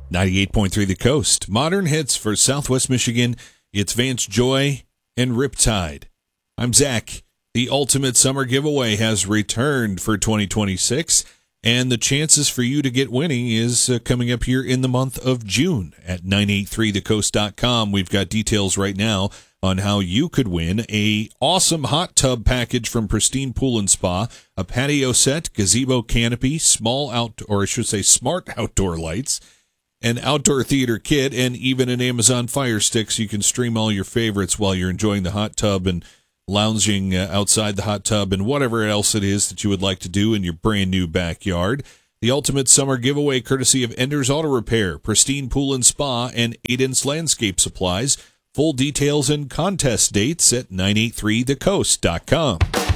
98.3 The Coast. Modern hits for Southwest Michigan. It's Vance Joy and Riptide. I'm Zach. The Ultimate Summer Giveaway has returned for 2026, and the chances for you to get winning is coming up here in the month of June at 983thecoast.com. We've got details right now on how you could win a awesome hot tub package from Pristine Pool and Spa, a patio set, gazebo canopy, smart outdoor lights, an outdoor theater kit, and even an Amazon Fire Stick so you can stream all your favorites while you're enjoying the hot tub and lounging outside the hot tub and whatever else it is that you would like to do in your brand new backyard. The Ultimate Summer Giveaway courtesy of Ender's Auto Repair, Pristine Pool and Spa, and Aiden's Landscape Supplies. Full details and contest dates at 983thecoast.com.